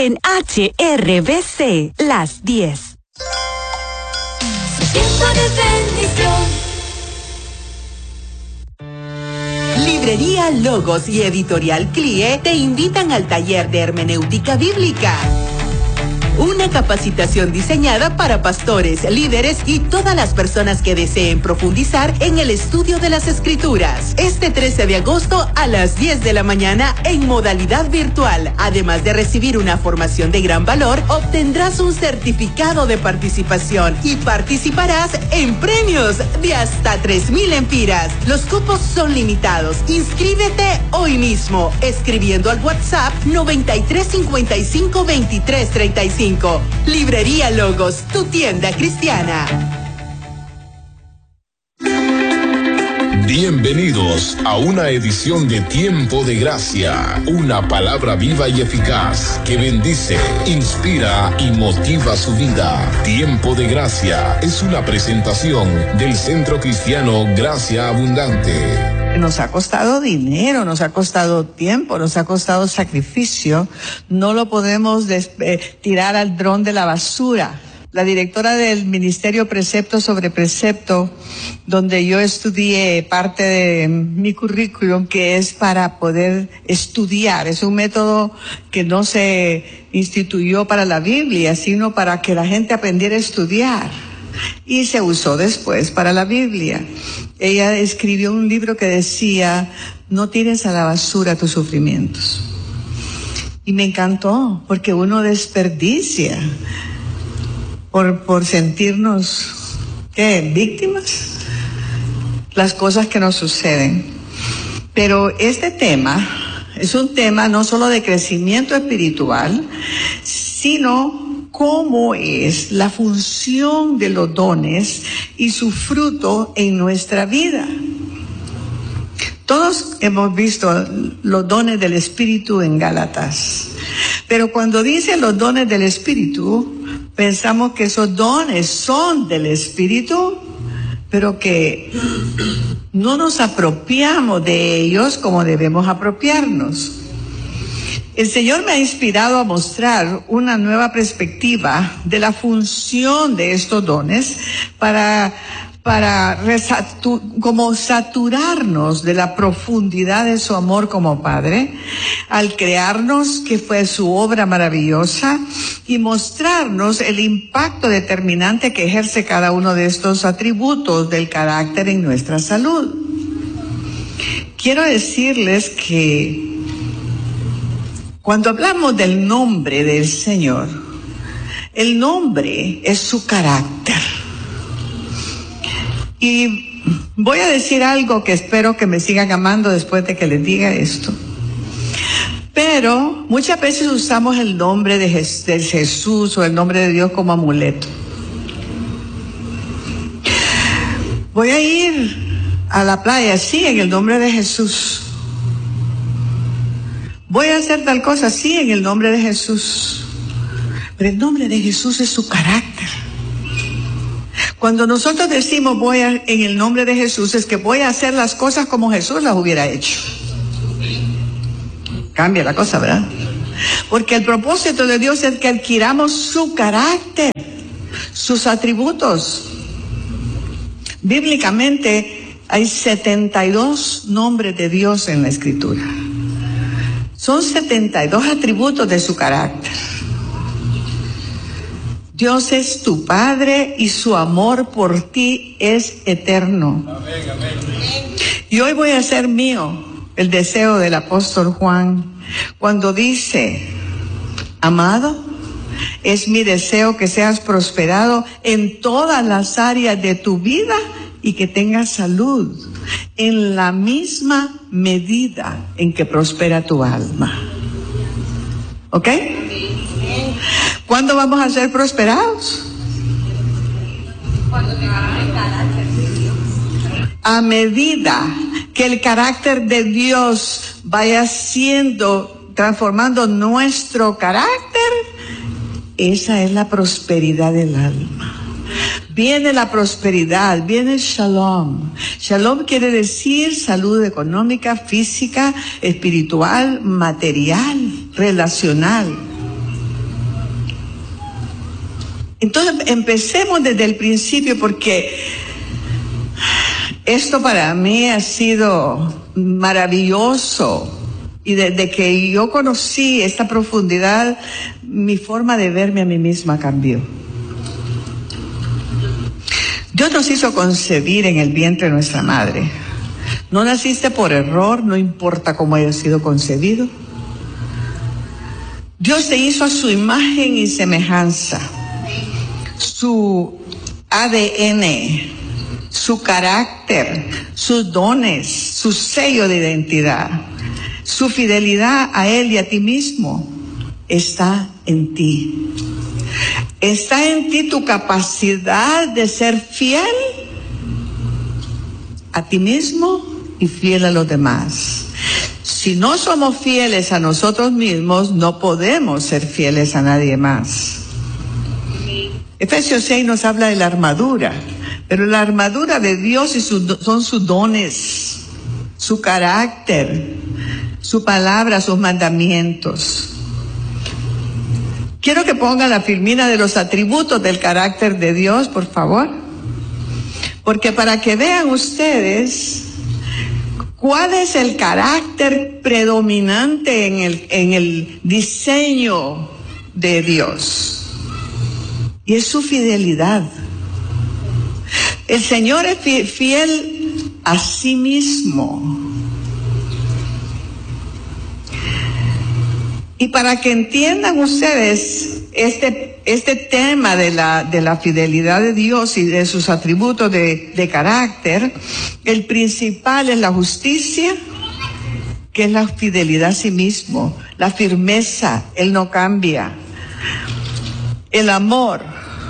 en HRBC, las 10. Tiempo de bendición. Librería Logos y Editorial CLIE te invitan al taller de hermenéutica bíblica. Una capacitación diseñada para pastores, líderes y todas las personas que deseen profundizar en el estudio de las Escrituras. Este 13 de agosto a las 10 de la mañana en modalidad virtual. Además de recibir una formación de gran valor, obtendrás un certificado de participación y participarás en premios de hasta 3,000 empiras. Los cupos son limitados. Inscríbete hoy mismo escribiendo al WhatsApp 93552335. Librería Logos, tu tienda cristiana. Bienvenidos a una edición de Tiempo de Gracia, una palabra viva y eficaz que bendice, inspira y motiva su vida. Tiempo de Gracia es una presentación del Centro Cristiano Gracia Abundante. Nos ha costado dinero, nos ha costado tiempo, nos ha costado sacrificio. No lo podemos tirar al dron de la basura. La directora del Ministerio Precepto sobre Precepto, donde yo estudié parte de mi currículum, que es para poder estudiar. Es un método que no se instituyó para la Biblia, sino para que la gente aprendiera a estudiar. Y se usó después para la Biblia. Ella escribió un libro que decía, no tires a la basura tus sufrimientos. Y me encantó, porque uno desperdicia por sentirnos, víctimas, las cosas que nos suceden. Pero este tema es un tema no solo de crecimiento espiritual, sino cómo es la función de los dones y su fruto en nuestra vida. Todos hemos visto los dones del Espíritu en Gálatas, pero cuando dice los dones del Espíritu, pensamos que esos dones son del Espíritu, pero que no nos apropiamos de ellos como debemos apropiarnos. El Señor me ha inspirado a mostrar una nueva perspectiva de la función de estos dones para como saturarnos de la profundidad de su amor como Padre, al crearnos, que fue su obra maravillosa, y mostrarnos el impacto determinante que ejerce cada uno de estos atributos del carácter en nuestra salud. Quiero decirles que cuando hablamos del nombre del Señor, el nombre es su carácter. Y voy a decir algo que espero que me sigan amando después de que les diga esto. Pero muchas veces usamos el nombre de Jesús o el nombre de Dios como amuleto. Voy a ir a la playa, sí, en el nombre de Jesús. Voy a hacer tal cosa, sí, en el nombre de Jesús. Pero el nombre de Jesús es su carácter. Cuando nosotros decimos en el nombre de Jesús, es que voy a hacer las cosas como Jesús las hubiera hecho. Cambia la cosa, ¿verdad? Porque el propósito de Dios es que adquiramos su carácter, sus atributos. Bíblicamente hay 72 nombres de Dios en la Escritura. Son 72 atributos de su carácter. Dios es tu Padre y su amor por ti es eterno. Amén, amén. Y hoy voy a hacer mío el deseo del apóstol Juan cuando dice, amado, es mi deseo que seas prosperado en todas las áreas de tu vida y que tengas salud en la misma medida en que prospera tu alma. ¿Ok? ¿Cuándo vamos a ser prosperados? Cuando tengamos el carácter de Dios. A medida que el carácter de Dios vaya transformando nuestro carácter, esa es la prosperidad del alma. Viene la prosperidad, viene el shalom. Shalom quiere decir salud económica, física, espiritual, material, relacional. Entonces empecemos desde el principio, porque esto para mí ha sido maravilloso. Y desde que yo conocí esta profundidad, mi forma de verme a mí misma cambió. Dios nos hizo concebir en el vientre de nuestra madre. No naciste por error, no importa cómo haya sido concebido. Dios te hizo a su imagen y semejanza. Su ADN, su carácter, sus dones, su sello de identidad, su fidelidad a Él y a ti mismo está en ti. ¿Está en ti tu capacidad de ser fiel a ti mismo y fiel a los demás? Si no somos fieles a nosotros mismos, no podemos ser fieles a nadie más. Efesios 6 nos habla de la armadura, pero la armadura de Dios son sus dones, su carácter, su palabra, sus mandamientos. Quiero que pongan la filmina de los atributos del carácter de Dios, por favor. Porque para que vean ustedes cuál es el carácter predominante en el diseño de Dios. Y es su fidelidad. El Señor es fiel a sí mismo. Y para que entiendan ustedes este tema de la fidelidad de Dios y de sus atributos de carácter, el principal es la justicia, que es la fidelidad a sí mismo, la firmeza, Él no cambia. El amor.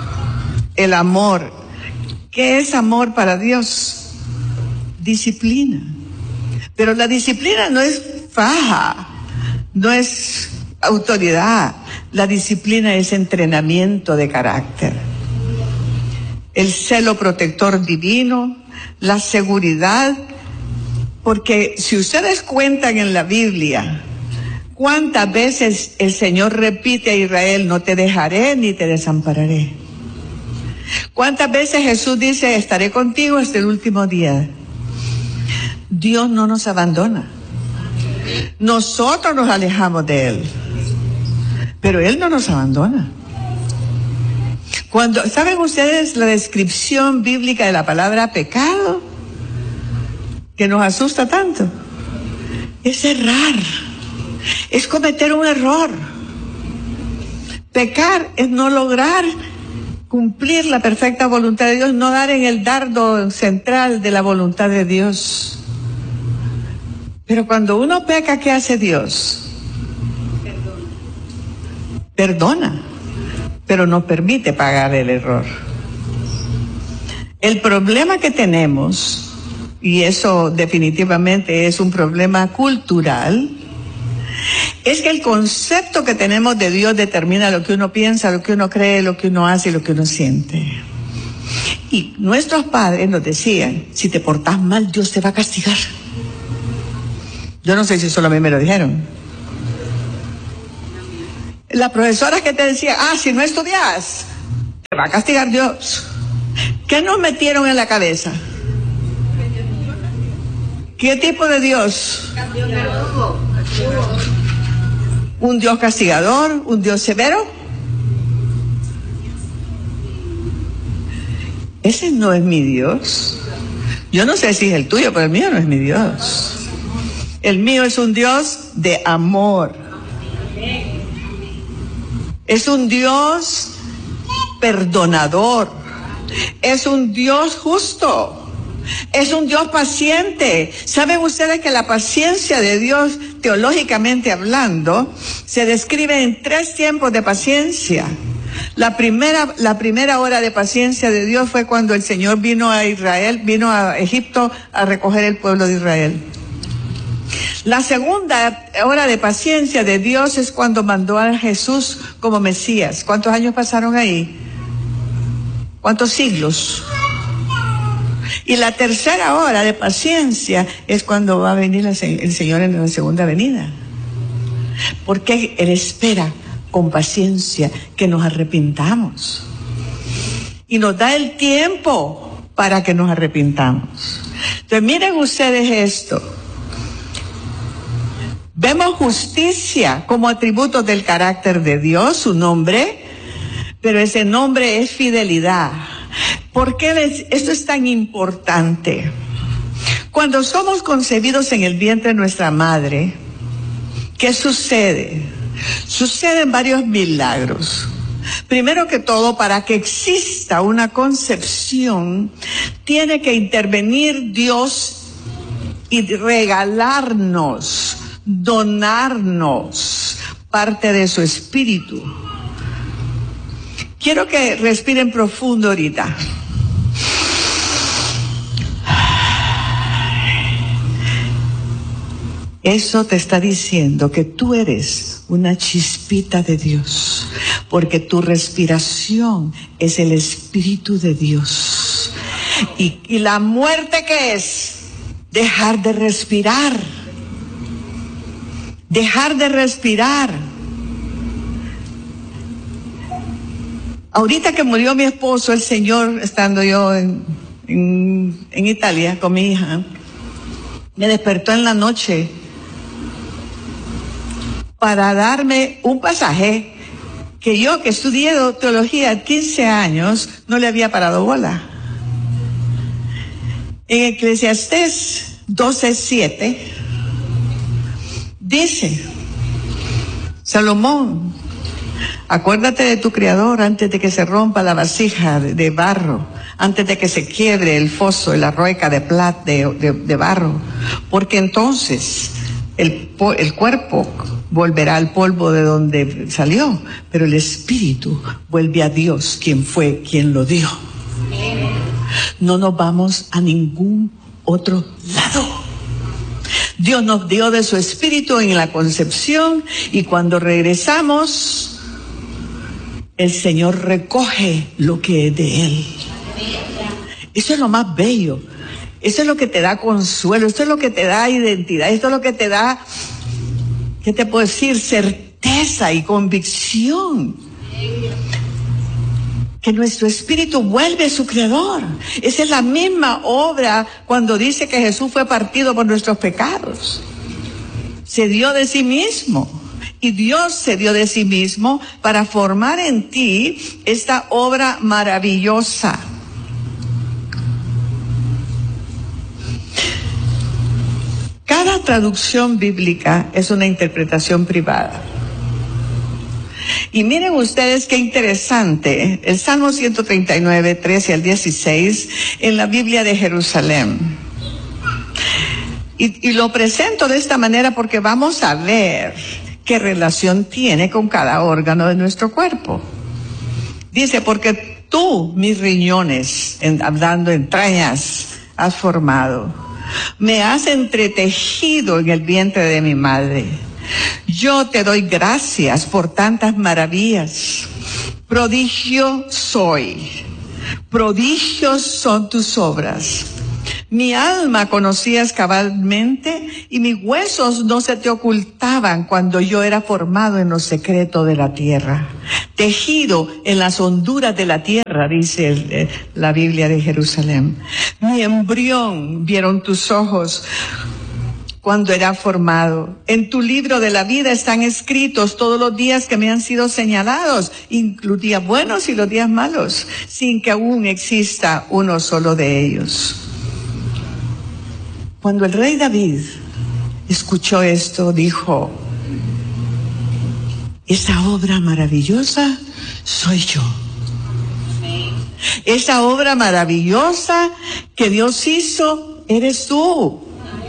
¿Qué es amor para Dios? Disciplina. Pero la disciplina no es faja, no es autoridad. La disciplina es entrenamiento de carácter. El celo protector divino, la seguridad, porque si ustedes cuentan en la Biblia, ¿cuántas veces el Señor repite a Israel, no te dejaré ni te desampararé? ¿Cuántas veces Jesús dice, estaré contigo hasta el último día? Dios no nos abandona. Nosotros nos alejamos de Él, pero Él no nos abandona. ¿Saben ustedes la descripción bíblica de la palabra pecado? Que nos asusta tanto. Es errar. Es cometer un error. Pecar es no lograr cumplir la perfecta voluntad de Dios, no dar en el dardo central de la voluntad de Dios. Pero cuando uno peca, ¿qué hace Dios? Perdona, pero no permite pagar el error. El problema que tenemos, y eso definitivamente es un problema cultural, es que el concepto que tenemos de Dios determina lo que uno piensa, lo que uno cree, lo que uno hace y lo que uno siente. Y nuestros padres nos decían, si te portas mal, Dios te va a castigar. Yo no sé si solo a mí me lo dijeron. La profesora que te decía, si no estudias, te va a castigar Dios. ¿Qué nos metieron en la cabeza? ¿Qué tipo de Dios? ¿Un Dios castigador? ¿Un Dios severo? Ese no es mi Dios. Yo no sé si es el tuyo, pero el mío no es mi Dios. El mío es un Dios de amor. Es un Dios perdonador. Es un Dios justo. Es un Dios paciente. ¿Saben ustedes que la paciencia de Dios, teológicamente hablando, se describe en 3 tiempos de paciencia? La primera hora de paciencia de Dios fue cuando el Señor vino a Egipto a recoger el pueblo de Israel. La segunda hora de paciencia de Dios es cuando mandó a Jesús como Mesías. ¿Cuántos años pasaron ahí? ¿Cuántos siglos? Y la tercera hora de paciencia es cuando va a venir el Señor en la segunda venida. Porque Él espera con paciencia que nos arrepintamos. y nos da el tiempo para que nos arrepintamos. Entonces miren ustedes esto. Vemos justicia como atributo del carácter de Dios, su nombre, pero ese nombre es fidelidad. ¿Por qué esto es tan importante? Cuando somos concebidos en el vientre de nuestra madre, ¿qué sucede? Suceden varios milagros. Primero que todo, para que exista una concepción, tiene que intervenir Dios y regalarnos, donarnos parte de su espíritu. Quiero que respiren profundo ahorita. Eso te está diciendo que tú eres una chispita de Dios, porque tu respiración es el Espíritu de Dios. Y la muerte, ¿qué es? Dejar de respirar. Dejar de respirar. Ahorita que murió mi esposo, el Señor, estando yo en Italia con mi hija, me despertó en la noche para darme un pasaje que yo, que estudié teología 15 años, no le había parado bola. En Eclesiastés 12:7 dice, Salomón, acuérdate de tu Creador antes de que se rompa la vasija de barro, antes de que se quiebre el foso y la rueca de plata de barro, porque entonces el cuerpo volverá al polvo de donde salió, pero el espíritu vuelve a Dios, quien fue, quien lo dio. No nos vamos a ningún otro lado. Dios nos dio de su espíritu en la concepción, y cuando regresamos, el Señor recoge lo que es de Él. Eso es lo más bello. Eso es lo que te da consuelo. Esto es lo que te da identidad. Esto es lo que te da, ¿qué te puedo decir? Certeza y convicción. Que nuestro espíritu vuelve a su Creador. Esa es la misma obra cuando dice que Jesús fue partido por nuestros pecados. Se dio de sí mismo. Y Dios se dio de sí mismo para formar en ti esta obra maravillosa. Cada traducción bíblica es una interpretación privada. Y miren ustedes qué interesante, el Salmo 139, 13 al 16, en la Biblia de Jerusalén. Y lo presento de esta manera porque vamos a ver qué relación tiene con cada órgano de nuestro cuerpo. Dice, porque tú, mis riñones, hablando entrañas, has formado. Me has entretejido en el vientre de mi madre. Yo te doy gracias por tantas maravillas. Prodigio soy. Prodigios son tus obras. Mi alma conocías cabalmente y mis huesos no se te ocultaban cuando yo era formado en lo secreto de la tierra. Tejido en las honduras de la tierra, dice la Biblia de Jerusalén. Mi embrión vieron tus ojos cuando era formado. En tu libro de la vida están escritos todos los días que me han sido señalados, los días buenos y los días malos, sin que aún exista uno solo de ellos. Cuando el rey David escuchó esto, dijo, esa obra maravillosa soy yo. Esa obra maravillosa que Dios hizo, eres tú.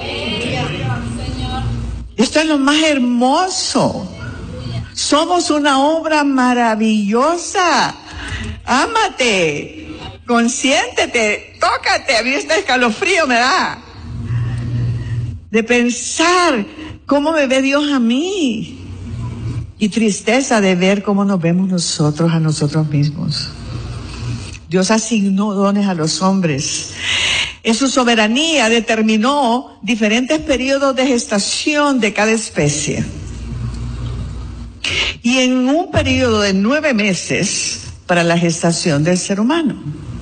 Esto es lo más hermoso. Somos una obra maravillosa. Ámate, consiéntete, tócate. A mí este escalofrío me da de pensar cómo me ve Dios a mí, y tristeza de ver cómo nos vemos nosotros a nosotros mismos. Dios asignó dones a los hombres. En su soberanía determinó diferentes periodos de gestación de cada especie. Y en un periodo de 9 meses, para la gestación del ser humano.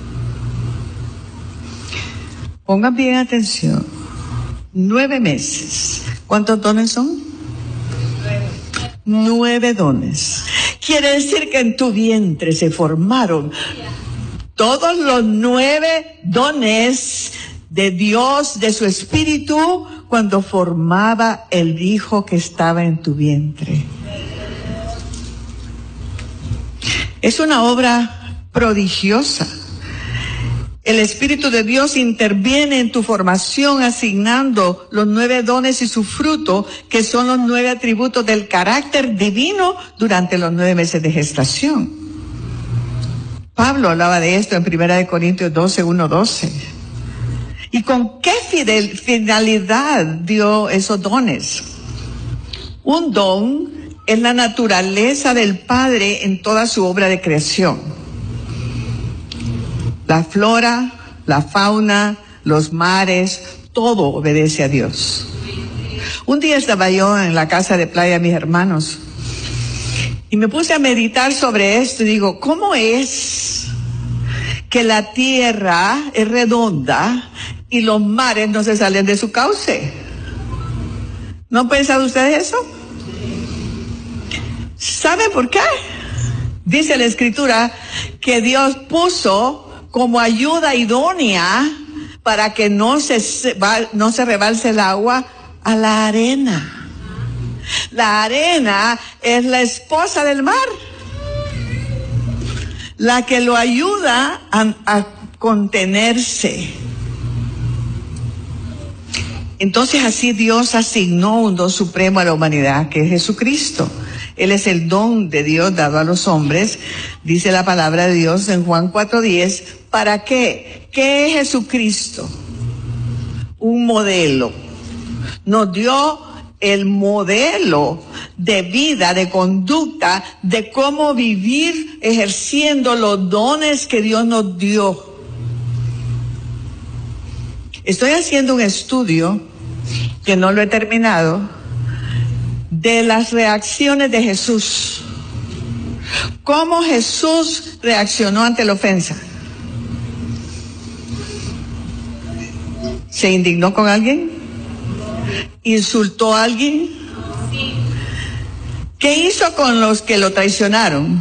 Pongan bien atención. 9 meses. ¿Cuántos dones son? 9 dones. Quiere decir que en tu vientre se formaron todos los 9 dones de Dios, de su Espíritu, cuando formaba el hijo que estaba en tu vientre. Es una obra prodigiosa. El Espíritu de Dios interviene en tu formación asignando los 9 dones y su fruto, que son los 9 atributos del carácter divino durante los 9 meses de gestación. Pablo hablaba de esto en 1 Corintios 12, 1-12. ¿Y con qué finalidad dio esos dones? Un don es la naturaleza del Padre en toda su obra de creación. La flora, la fauna, los mares, todo obedece a Dios. Un día estaba yo en la casa de playa de mis hermanos y me puse a meditar sobre esto y digo, ¿cómo es que la tierra es redonda y los mares no se salen de su cauce? ¿No han pensado ustedes eso? ¿Saben por qué? Dice la Escritura que Dios puso como ayuda idónea para que no se rebalse el agua a la arena. La arena es la esposa del mar, la que lo ayuda a contenerse. Entonces así Dios asignó un don supremo a la humanidad, que es Jesucristo. Él es el don de Dios dado a los hombres, dice la palabra de Dios en Juan 4:10. ¿Para qué? ¿Qué es Jesucristo? Un modelo. Nos dio el modelo de vida, de conducta, de cómo vivir ejerciendo los dones que Dios nos dio. Estoy haciendo un estudio, que no lo he terminado, de las reacciones de Jesús. ¿Cómo Jesús reaccionó ante la ofensa? ¿Se indignó con alguien? ¿Insultó a alguien? ¿Qué hizo con los que lo traicionaron?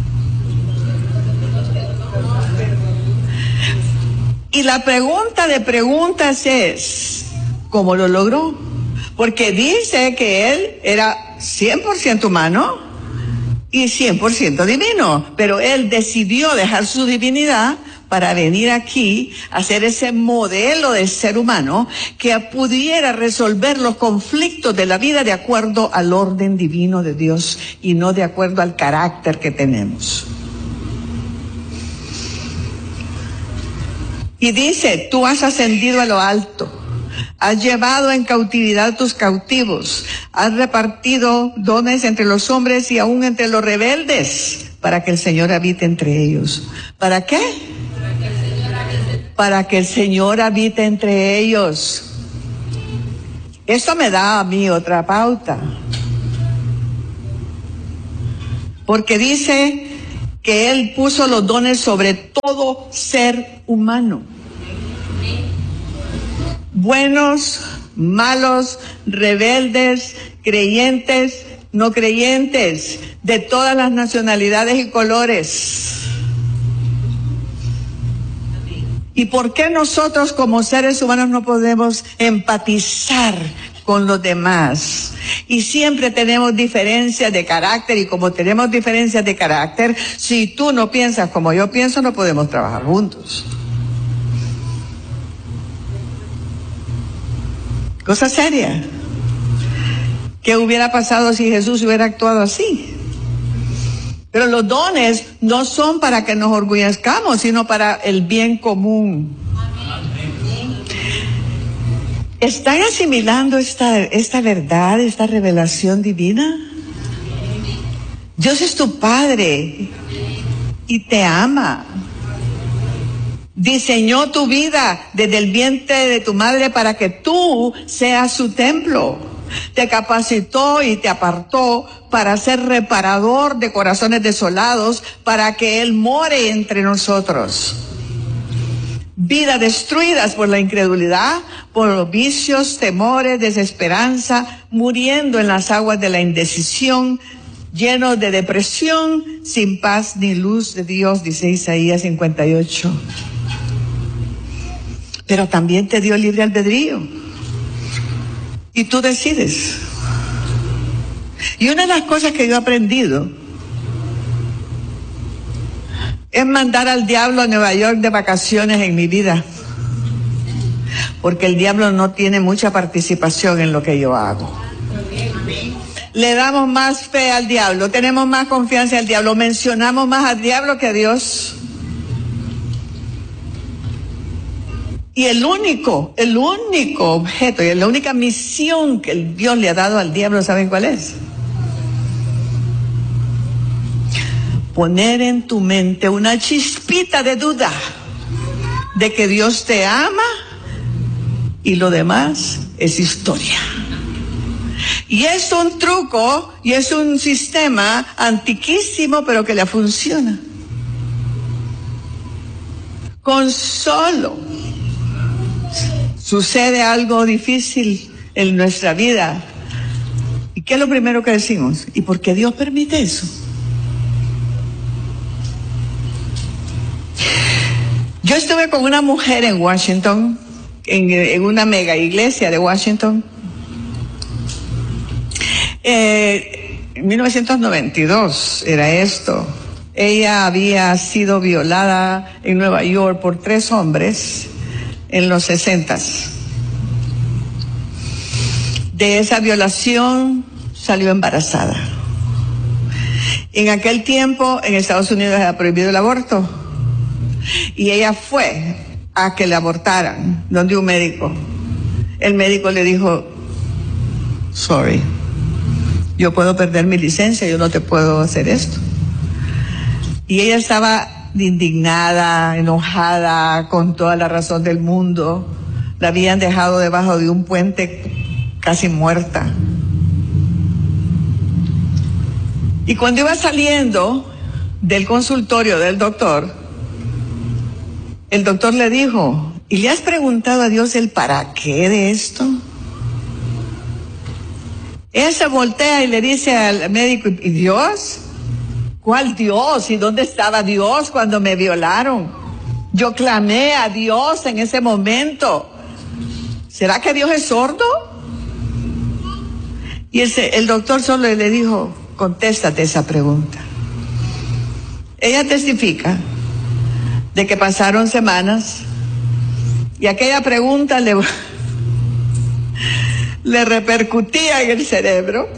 Y la pregunta de preguntas es, ¿cómo lo logró? Porque dice que él era 100% humano y 100% divino, pero él decidió dejar su divinidad para venir aquí a ser ese modelo de ser humano que pudiera resolver los conflictos de la vida de acuerdo al orden divino de Dios y no de acuerdo al carácter que tenemos. Y dice, tú has ascendido a lo alto, has llevado en cautividad tus cautivos, has repartido dones entre los hombres y aún entre los rebeldes, para que el Señor habite entre ellos. ¿Para qué? Para que el Señor habite entre ellos. Esto me da a mí otra pauta. Porque dice que Él puso los dones sobre todo ser humano. Buenos, malos, rebeldes, creyentes, no creyentes, de todas las nacionalidades y colores. ¿Y por qué nosotros como seres humanos no podemos empatizar con los demás? Y siempre tenemos diferencias de carácter, y como tenemos diferencias de carácter, si tú no piensas como yo pienso, no podemos trabajar juntos. Cosa seria. ¿Qué hubiera pasado si Jesús hubiera actuado así? Pero los dones no son para que nos orgullezcamos, sino para el bien común. ¿Están asimilando esta verdad, esta revelación divina? Dios es tu Padre y te ama. Diseñó tu vida desde el vientre de tu madre para que tú seas su templo. te capacitó y te apartó para ser reparador de corazones desolados, para que Él more entre nosotros. Vidas destruidas por la incredulidad, por los vicios, temores, desesperanza, muriendo en las aguas de la indecisión, llenos de depresión, sin paz ni luz de Dios, dice Isaías 58. Pero también te dio libre albedrío. Y tú decides. Y una de las cosas que yo he aprendido es mandar al diablo a Nueva York de vacaciones en mi vida. Porque el diablo no tiene mucha participación en lo que yo hago. Le damos más fe al diablo, tenemos más confianza al diablo, mencionamos más al diablo que a Dios. Y el único objeto y la única misión que Dios le ha dado al diablo, ¿saben cuál es? Poner en tu mente una chispita de duda de que Dios te ama y lo demás es historia. Y es un truco y es un sistema antiquísimo, pero que le funciona. Con solo sucede algo difícil en nuestra vida. ¿Y qué es lo primero que decimos? ¿Y por qué Dios permite eso? Yo estuve con una mujer en Washington, en una mega iglesia de Washington, en 1992 era esto. Ella había sido violada en Nueva York por 3 hombres en los 60s. De esa violación salió embarazada. En aquel tiempo en Estados Unidos era prohibido el aborto. Y ella fue a que le abortaran, donde un médico. El médico le dijo, sorry, yo puedo perder mi licencia, yo no te puedo hacer esto. Y ella estaba indignada, enojada, con toda la razón del mundo. La habían dejado debajo de un puente casi muerta. Y cuando iba saliendo del consultorio del doctor, el doctor le dijo, ¿y le has preguntado a Dios el para qué de esto? Ella se voltea y le dice al médico, ¿y Dios? ¿Cuál Dios? ¿Y dónde estaba Dios cuando me violaron? Yo clamé a Dios en ese momento. ¿Será que Dios es sordo? Y el doctor solo le dijo, contéstate esa pregunta. Ella testifica de que pasaron semanas y aquella pregunta le repercutía en el cerebro.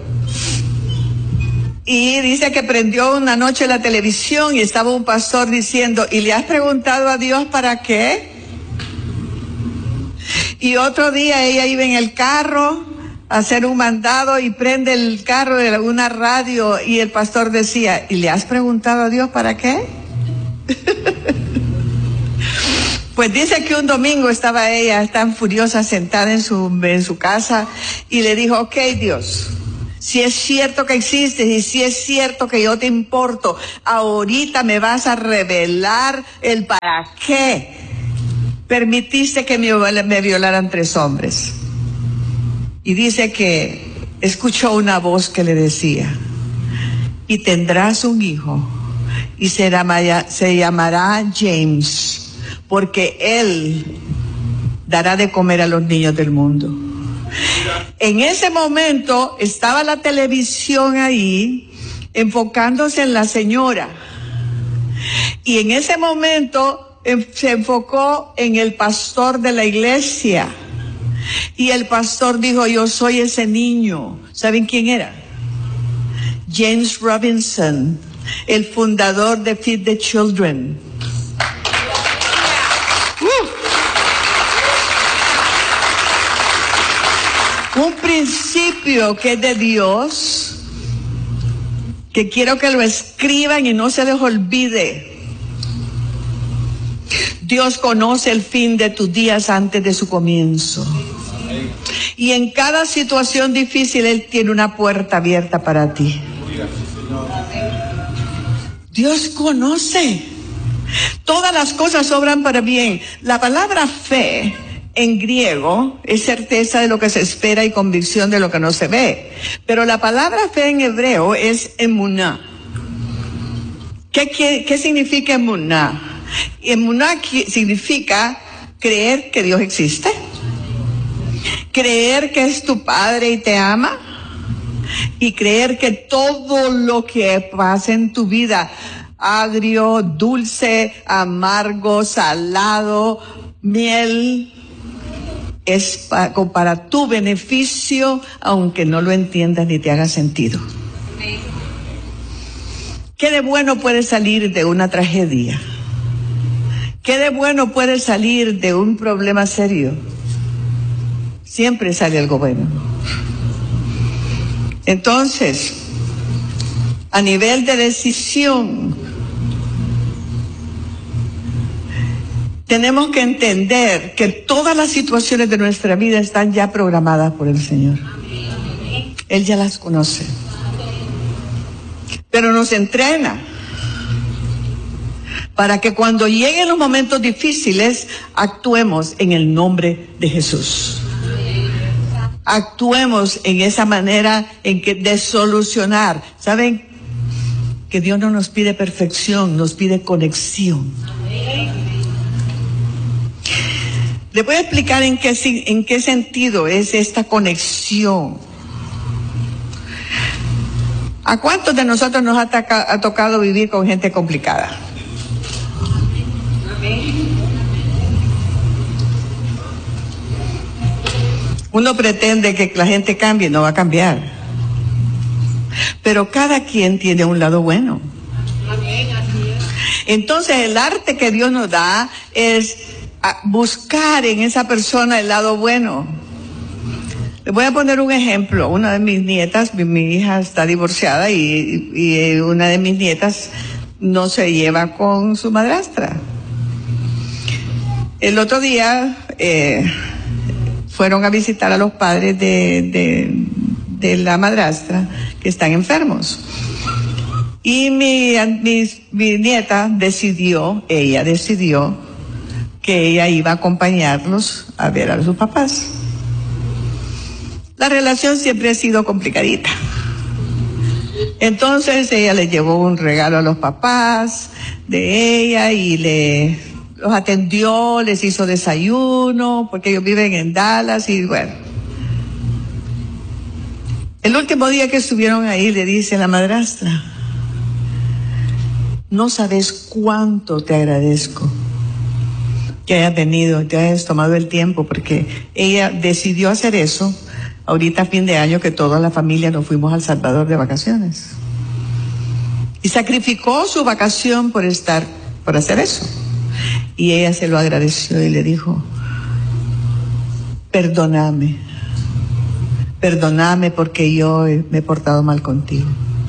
Y dice que prendió una noche la televisión y estaba un pastor diciendo, ¿y le has preguntado a Dios para qué? Y otro día ella iba en el carro a hacer un mandado y prende el carro de una radio y el pastor decía, ¿y le has preguntado a Dios para qué? Pues dice que un domingo estaba ella tan furiosa sentada en su casa y le dijo, ok Dios, si es cierto que existes y si es cierto que yo te importo, ahorita me vas a revelar el para qué permitiste que me violaran 3 hombres. Y dice que escuchó una voz que le decía, y tendrás un hijo y se llamará James, porque él dará de comer a los niños del mundo. En ese momento estaba la televisión ahí enfocándose en la señora y en ese momento se enfocó en el pastor de la iglesia y el pastor dijo, yo soy ese niño. ¿Saben quién era? James Robinson, el fundador de Feed the Children. Un principio que es de Dios, que quiero que lo escriban y no se les olvide. Dios conoce el fin de tus días antes de su comienzo. Y en cada situación difícil Él tiene una puerta abierta para ti. Dios conoce. Todas las cosas obran para bien. La palabra fe en griego es certeza de lo que se espera y convicción de lo que no se ve. Pero la palabra fe en hebreo es emuná. ¿Qué significa emuná? Emuná significa creer que Dios existe, creer que es tu Padre y te ama, y creer que todo lo que pasa en tu vida, agrio, dulce, amargo, salado, miel, es para tu beneficio, aunque no lo entiendas ni te haga sentido. ¿Qué de bueno puede salir de una tragedia? ¿Qué de bueno puede salir de un problema serio? Siempre sale algo bueno. Entonces, a nivel de decisión, tenemos que entender que todas las situaciones de nuestra vida están ya programadas por el Señor. Él ya las conoce. Pero nos entrena para que cuando lleguen los momentos difíciles, actuemos en el nombre de Jesús. Actuemos en esa manera de solucionar. ¿Saben? Que Dios no nos pide perfección, nos pide conexión. Les voy a explicar en qué sentido es esta conexión. ¿A cuántos de nosotros nos ha tocado vivir con gente complicada? Uno pretende que la gente cambie, no va a cambiar. Pero cada quien tiene un lado bueno. Entonces el arte que Dios nos da es buscar en esa persona el lado bueno. Les voy a poner un ejemplo. Una de mis nietas, mi hija está divorciada y una de mis nietas no se lleva con su madrastra. El otro día fueron a visitar a los padres de la madrastra que están enfermos. Y mi nieta decidió que ella iba a acompañarlos a ver a sus papás. La relación siempre ha sido complicadita. Entonces ella le llevó un regalo a los papás de ella y los atendió, les hizo desayuno, porque ellos viven en Dallas y bueno. El último día que estuvieron ahí le dice la madrastra: no sabes cuánto te agradezco que hayas venido, te hayas tomado el tiempo, porque ella decidió hacer eso ahorita a fin de año que toda la familia nos fuimos a El Salvador de vacaciones. Y sacrificó su vacación por hacer eso. Y ella se lo agradeció y le dijo: perdóname porque yo me he portado mal contigo.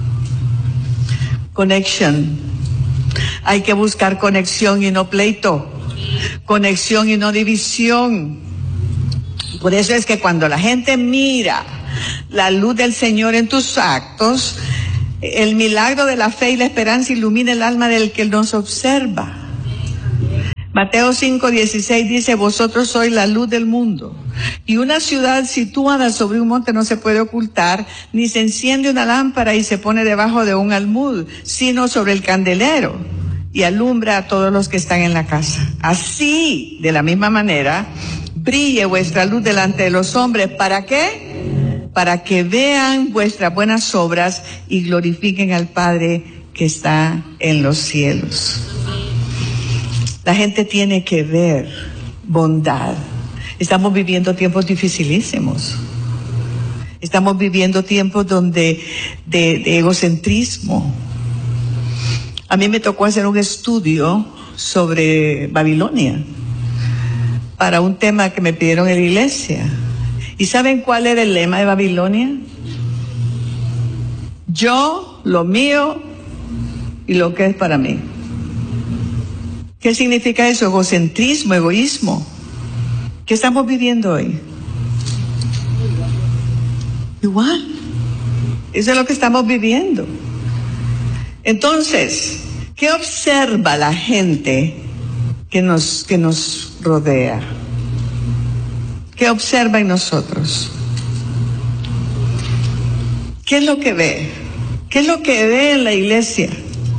Conexión. Hay que buscar conexión y no pleito. Conexión y no división. Por eso es que cuando la gente mira la luz del Señor en tus actos, el milagro de la fe y la esperanza ilumina el alma del que nos observa. Mateo 5:16 dice: vosotros sois la luz del mundo. Y una ciudad situada sobre un monte no se puede ocultar, ni se enciende una lámpara y se pone debajo de un almud, sino sobre el candelero, y alumbra a todos los que están en la casa. Así, de la misma manera, brille vuestra luz delante de los hombres. ¿Para qué? Para que vean vuestras buenas obras y glorifiquen al Padre que está en los cielos. La gente tiene que ver bondad. Estamos viviendo tiempos dificilísimos. Estamos viviendo tiempos de egocentrismo. A mí me tocó hacer un estudio sobre Babilonia para un tema que me pidieron en la iglesia. ¿Y saben cuál era el lema de Babilonia? Yo, lo mío y lo que es para mí. ¿Qué significa eso? Egocentrismo, egoísmo. ¿Qué estamos viviendo hoy? Igual. Eso es lo que estamos viviendo. Entonces, ¿qué observa la gente que nos rodea? ¿Qué observa en nosotros? ¿Qué es lo que ve? ¿Qué es lo que ve en la iglesia?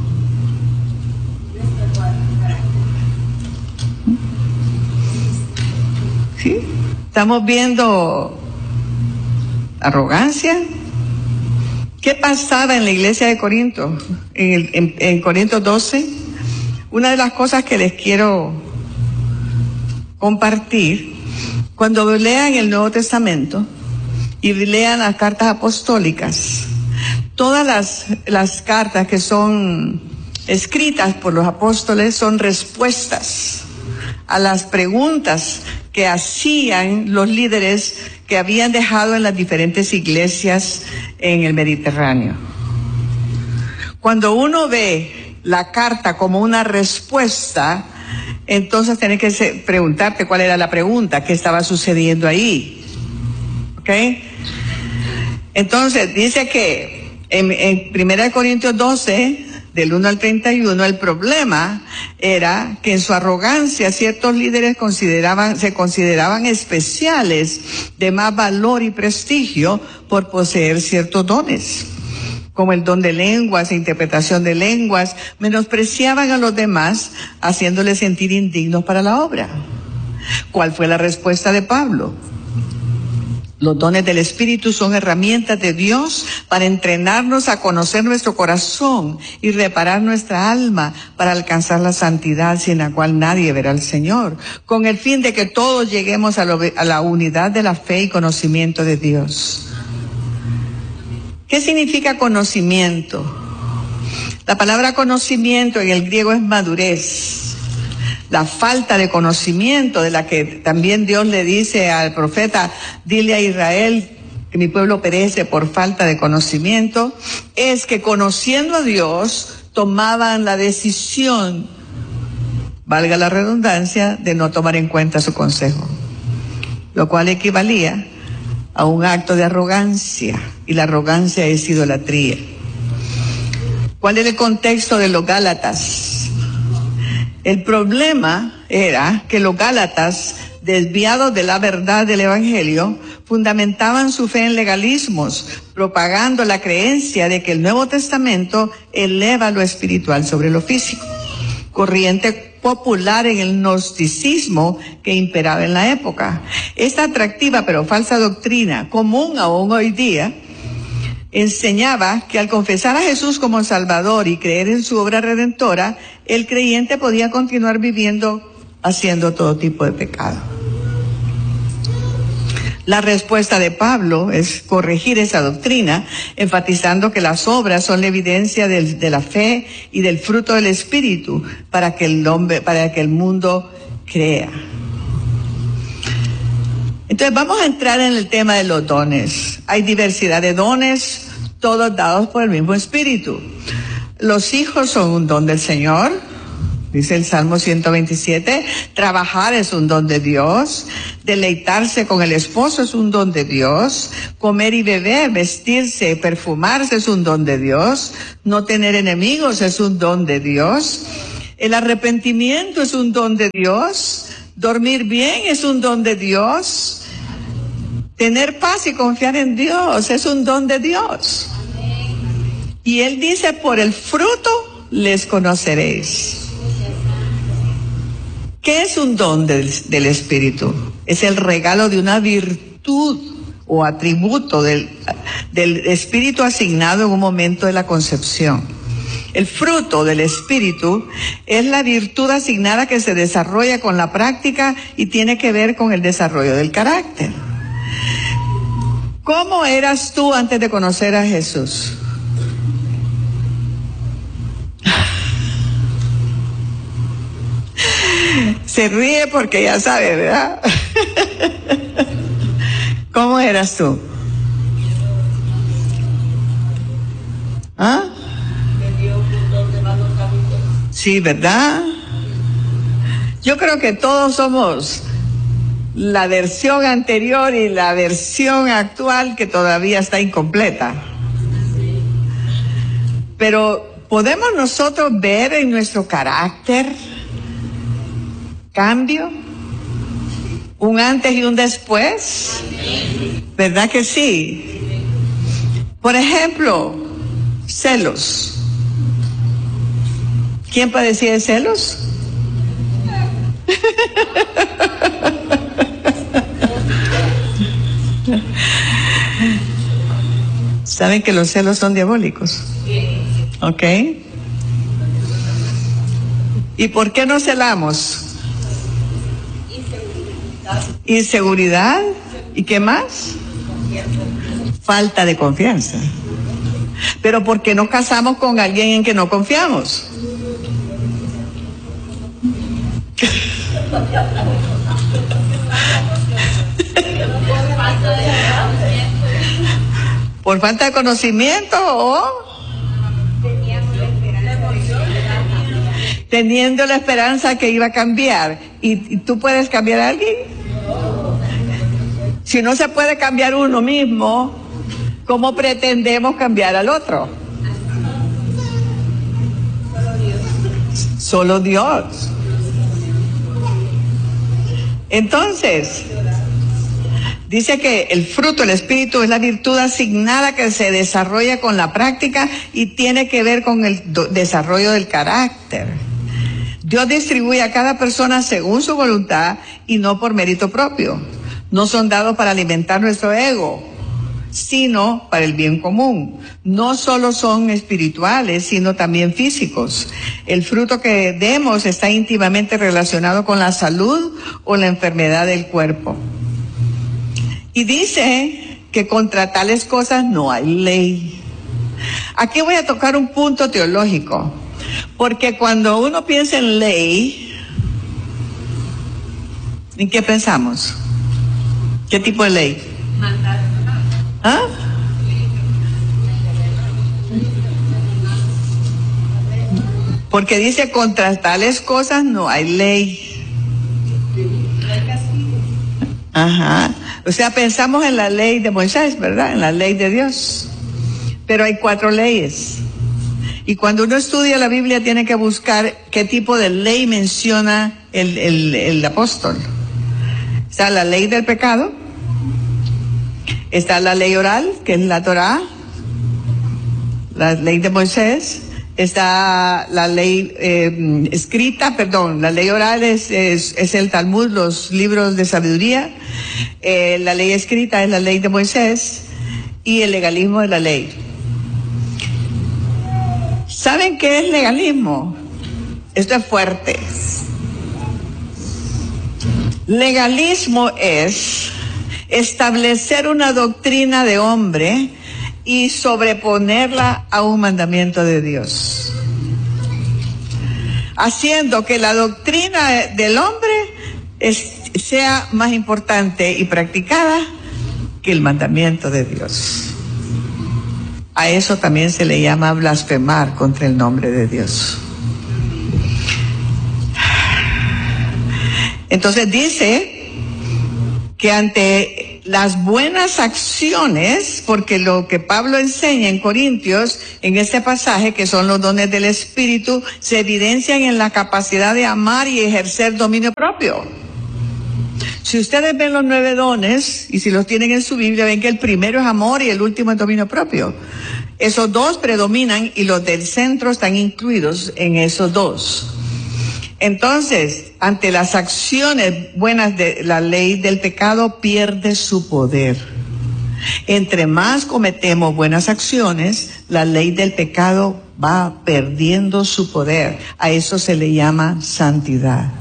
¿Sí? Estamos viendo arrogancia. ¿Qué pasaba en la iglesia de Corinto? En Corintios 12, una de las cosas que les quiero compartir, cuando lean el Nuevo Testamento y lean las cartas apostólicas, todas las cartas que son escritas por los apóstoles son respuestas a las preguntas que hacían los líderes que habían dejado en las diferentes iglesias en el Mediterráneo. Cuando uno ve la carta como una respuesta, entonces tienes que preguntarte cuál era la pregunta, qué estaba sucediendo ahí. ¿Ok? Entonces dice que en 1 Corintios 12, del 1 al 31, el problema era que en su arrogancia ciertos líderes se consideraban especiales, de más valor y prestigio por poseer ciertos dones, como el don de lenguas e interpretación de lenguas. Menospreciaban a los demás, haciéndoles sentir indignos para la obra. ¿Cuál fue la respuesta de Pablo? Los dones del Espíritu son herramientas de Dios para entrenarnos a conocer nuestro corazón y reparar nuestra alma para alcanzar la santidad sin la cual nadie verá al Señor, con el fin de que todos lleguemos a la unidad de la fe y conocimiento de Dios. ¿Qué significa conocimiento? La palabra conocimiento en el griego es madurez. La falta de conocimiento de la que también Dios le dice al profeta, dile a Israel que mi pueblo perece por falta de conocimiento, es que conociendo a Dios tomaban la decisión, valga la redundancia, de no tomar en cuenta su consejo, lo cual equivalía a un acto de arrogancia, y la arrogancia es idolatría. ¿Cuál era el contexto de los Gálatas? El problema era que los Gálatas, desviados de la verdad del Evangelio, fundamentaban su fe en legalismos, propagando la creencia de que el Nuevo Testamento eleva lo espiritual sobre lo físico, corriente popular en el gnosticismo que imperaba en la época. Esta atractiva pero falsa doctrina, común aún hoy día, enseñaba que al confesar a Jesús como Salvador y creer en su obra redentora, el creyente podía continuar viviendo haciendo todo tipo de pecado. La respuesta de Pablo es corregir esa doctrina, enfatizando que las obras son la evidencia de la fe y del fruto del Espíritu para que el mundo crea. Entonces vamos a entrar en el tema de los dones. Hay diversidad de dones, todos dados por el mismo Espíritu. Los hijos son un don del Señor, dice el Salmo 127. Trabajar es un don de Dios. Deleitarse con el esposo es un don de Dios. Comer y beber, vestirse, perfumarse es un don de Dios. No tener enemigos es un don de Dios. El arrepentimiento es un don de Dios. Dormir bien es un don de Dios. Tener paz y confiar en Dios es un don de Dios. Y Él dice, por el fruto les conoceréis. ¿Qué es un don del Espíritu? Es el regalo de una virtud o atributo del Espíritu asignado en un momento de la concepción. El fruto del Espíritu es la virtud asignada que se desarrolla con la práctica y tiene que ver con el desarrollo del carácter. ¿Cómo eras tú antes de conocer a Jesús? Se ríe porque ya sabe, ¿verdad? ¿Cómo eras tú? ¿Ah? Sí, ¿verdad? Yo creo que todos somos la versión anterior y la versión actual que todavía está incompleta. Pero ¿podemos nosotros ver en nuestro carácter cambio? ¿Un antes y un después? ¿Verdad que sí? Por ejemplo, celos. ¿Quién padecía de celos? ¿Saben que los celos son diabólicos? ¿Ok? ¿Y por qué nos celamos? Inseguridad. ¿Y qué más? Falta de confianza. Pero ¿por qué nos casamos con alguien en que no confiamos? ¿Por falta de conocimiento o teniendo la esperanza que iba a cambiar? ¿Y tú puedes cambiar a alguien? Si no se puede cambiar uno mismo, ¿cómo pretendemos cambiar al otro? Solo Dios. Entonces, dice que el fruto del Espíritu es la virtud asignada que se desarrolla con la práctica y tiene que ver con el desarrollo del carácter. Dios distribuye a cada persona según su voluntad y no por mérito propio. No son dados para alimentar nuestro ego, sino para el bien común. No solo son espirituales, sino también físicos. El fruto que demos está íntimamente relacionado con la salud o la enfermedad del cuerpo. Y dice que contra tales cosas no hay ley. Aquí voy a tocar un punto teológico, porque cuando uno piensa en ley, ¿en qué pensamos? ¿Qué tipo de ley? ¿Ah? Porque dice contra tales cosas no hay ley. Ajá. O sea, pensamos en la ley de Moisés, ¿verdad? En la ley de Dios. Pero hay 4 leyes. Y cuando uno estudia la Biblia tiene que buscar qué tipo de ley menciona el apóstol. Está la ley del pecado. Está la ley oral, que es la Torá, la ley de Moisés. Está la ley escrita, la ley oral es el Talmud, los libros de sabiduría. La ley escrita es la ley de Moisés y el legalismo de la ley. ¿Saben qué es legalismo? Esto es fuerte. Legalismo es establecer una doctrina de hombre y sobreponerla a un mandamiento de Dios, haciendo que la doctrina del hombre sea más importante y practicada que el mandamiento de Dios. A eso también se le llama blasfemar contra el nombre de Dios. Entonces dice que ante las buenas acciones, porque lo que Pablo enseña en Corintios, en este pasaje, que son los dones del Espíritu, se evidencian en la capacidad de amar y ejercer dominio propio. Si ustedes ven los 9 dones, y si los tienen en su Biblia, ven que el primero es amor y el último es dominio propio. Esos 2 predominan y los del centro están incluidos en esos 2. Entonces, ante las acciones buenas de la ley del pecado, pierde su poder. Entre más cometemos buenas acciones, la ley del pecado va perdiendo su poder. A eso se le llama santidad.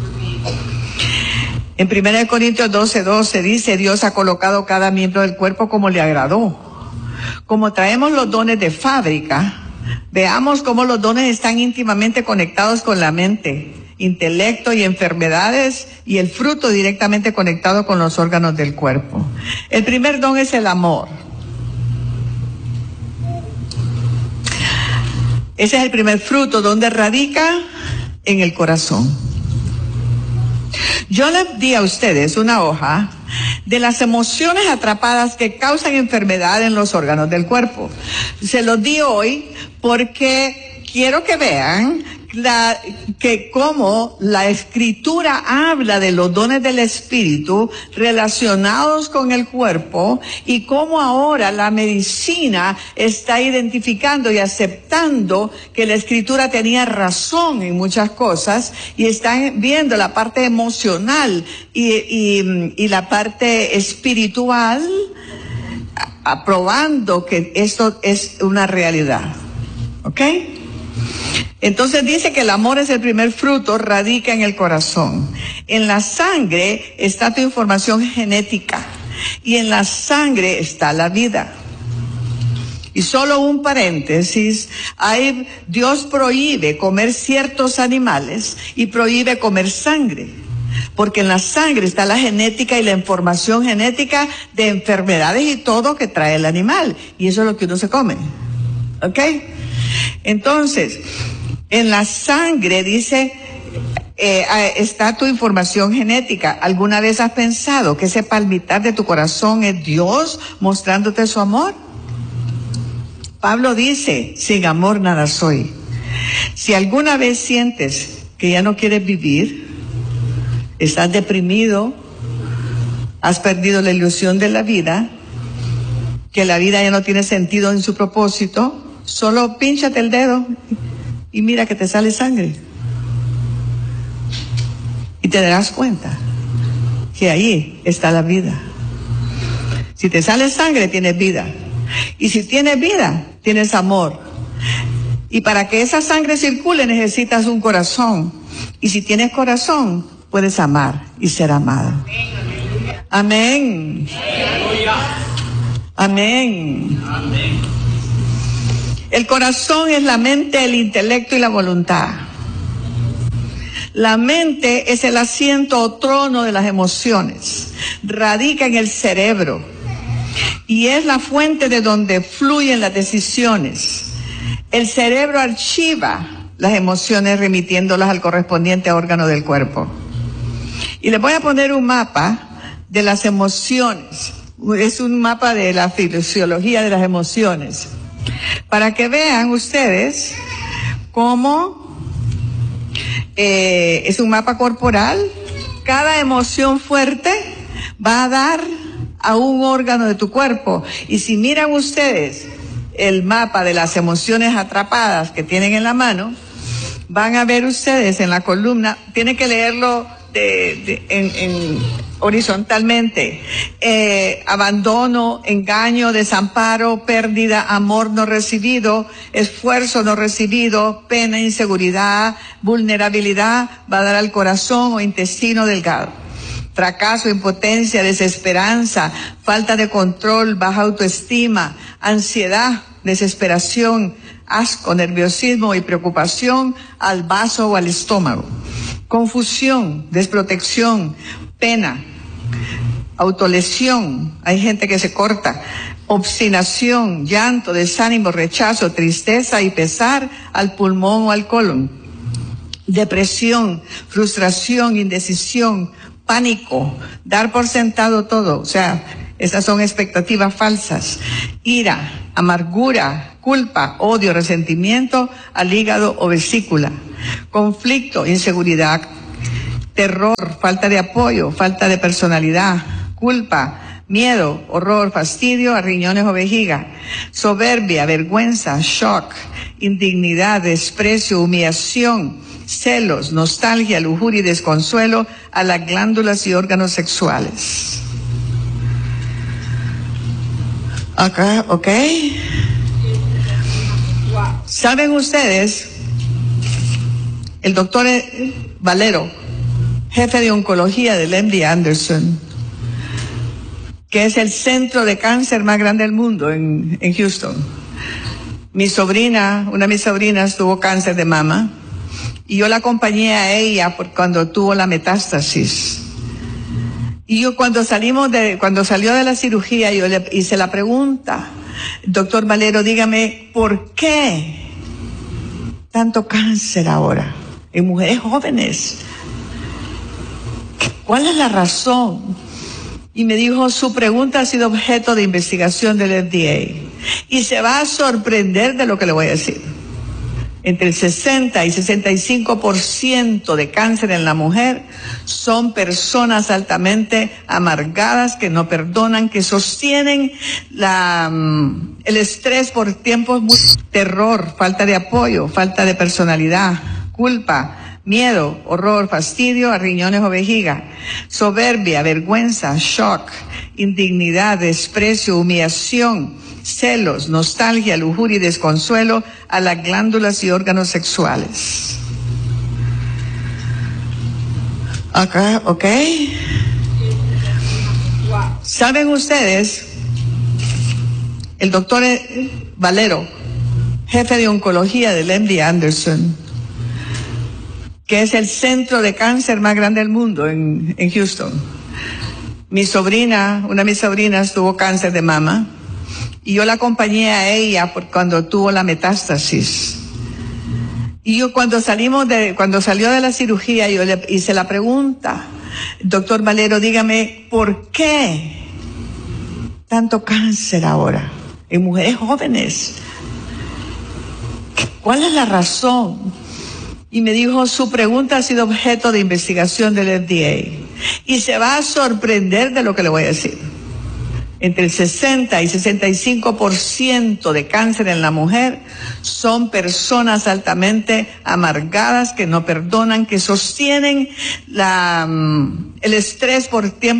En 1 Corintios 12:12 dice, Dios ha colocado cada miembro del cuerpo como le agradó. Como traemos los dones de fábrica, veamos cómo los dones están íntimamente conectados con la mente, intelecto y enfermedades, y el fruto directamente conectado con los órganos del cuerpo. El primer don es el amor. Ese es el primer fruto, donde radica en el corazón. Yo les di a ustedes una hoja de las emociones atrapadas que causan enfermedad en los órganos del cuerpo. Se los di hoy porque quiero que vean que cómo la Escritura habla de los dones del Espíritu relacionados con el cuerpo y cómo ahora la medicina está identificando y aceptando que la Escritura tenía razón en muchas cosas y están viendo la parte emocional y la parte espiritual, aprobando que esto es una realidad. ¿Ok? Entonces dice que el amor es el primer fruto, radica en el corazón. En la sangre está tu información genética y en la sangre está la vida. Y solo un paréntesis, Dios prohíbe comer ciertos animales y prohíbe comer sangre. Porque en la sangre está la genética y la información genética de enfermedades y todo que trae el animal. Y eso es lo que uno se come. ¿Ok? Entonces, en la sangre dice, está tu información genética. ¿Alguna vez has pensado que ese palpitar de tu corazón es Dios mostrándote su amor? Pablo dice, sin amor nada soy. Si alguna vez sientes que ya no quieres vivir, estás deprimido, has perdido la ilusión de la vida, que la vida ya no tiene sentido en su propósito, solo pínchate el dedo y mira que te sale sangre. Y te darás cuenta que ahí está la vida. Si te sale sangre, tienes vida. Y si tienes vida, tienes amor. Y para que esa sangre circule, necesitas un corazón. Y si tienes corazón, puedes amar y ser amado. Amén. Amén. Amén. El corazón es la mente, el intelecto y la voluntad. La mente es el asiento o trono de las emociones. Radica en el cerebro y es la fuente de donde fluyen las decisiones. El cerebro archiva las emociones remitiéndolas al correspondiente órgano del cuerpo. Y les voy a poner un mapa de las emociones. Es un mapa de la fisiología de las emociones. Para que vean ustedes cómo es un mapa corporal. Cada emoción fuerte va a dar a un órgano de tu cuerpo. Y si miran ustedes el mapa de las emociones atrapadas que tienen en la mano, van a ver ustedes en la columna, tienen que leerlo horizontalmente, abandono, engaño, desamparo, pérdida, amor no recibido, esfuerzo no recibido, pena, inseguridad, vulnerabilidad, va a dar al corazón o intestino delgado. Fracaso, impotencia, desesperanza, falta de control, baja autoestima, ansiedad, desesperación, asco, nerviosismo y preocupación al vaso o al estómago. Confusión, desprotección, pena, autolesión, hay gente que se corta, obstinación, llanto, desánimo, rechazo, tristeza y pesar al pulmón o al colon. Depresión, frustración, indecisión, pánico, dar por sentado todo, o sea, esas son expectativas falsas. Ira, amargura, culpa, odio, resentimiento al hígado o vesícula. Conflicto, inseguridad, terror, falta de apoyo, falta de personalidad, culpa, miedo, horror, fastidio a riñones o vejiga. Soberbia, vergüenza, shock, indignidad, desprecio, humillación, celos, nostalgia, lujuria y desconsuelo a las glándulas y órganos sexuales. Acá, ¿ok? ¿Saben ustedes? El doctor Valero, jefe de oncología del MD Anderson, que es el centro de cáncer más grande del mundo en Houston. Mi sobrina, una de mis sobrinas tuvo cáncer de mama y yo la acompañé a ella cuando tuvo la metástasis. Y yo cuando salió de la cirugía, yo le hice la pregunta, doctor Valero, dígame, ¿por qué tanto cáncer ahora en mujeres jóvenes? ¿Cuál es la razón? Y me dijo, su pregunta ha sido objeto de investigación del FDA. Y se va a sorprender de lo que le voy a decir. Entre el 60 y 65% de cáncer en la mujer son personas altamente amargadas que no perdonan, que sostienen el estrés por tiempos muy... Terror, falta de apoyo, falta de personalidad, culpa, miedo, horror, fastidio a riñones o vejiga, soberbia, vergüenza, shock, indignidad, desprecio, humillación, celos, nostalgia, lujuria y desconsuelo a las glándulas y órganos sexuales. ¿Ok? ¿Saben ustedes? El doctor Valero, jefe de oncología del MD Anderson, que es el centro de cáncer más grande del mundo en Houston. Mi sobrina, una de mis sobrinas tuvo cáncer de mama y yo la acompañé a ella cuando tuvo la metástasis. Y yo cuando salió de la cirugía, yo le hice la pregunta, doctor Valero, dígame, ¿por qué tanto cáncer ahora en mujeres jóvenes? ¿Cuál es la razón? Y me dijo, su pregunta ha sido objeto de investigación del FDA. Y se va a sorprender de lo que le voy a decir. Entre el 60 y 65% de cáncer en la mujer son personas altamente amargadas que no perdonan, que sostienen el estrés por tiempo